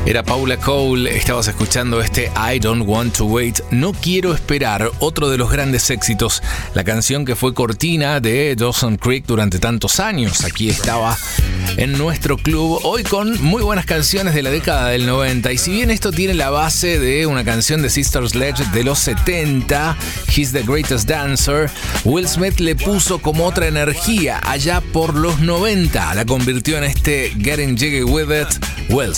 Era Paula Cole, estabas escuchando este I Don't Want to Wait, No Quiero Esperar, otro de los grandes éxitos, la canción que fue cortina de Dawson's Creek durante tantos años. Aquí estaba en nuestro club, hoy con muy buenas canciones de la década del 90. Y si bien esto tiene la base de una canción de Sister Sledge de los 70, He's the Greatest Dancer, Will Smith le puso como otra energía allá por los 90, la convirtió en este Getting Jiggy With It, Will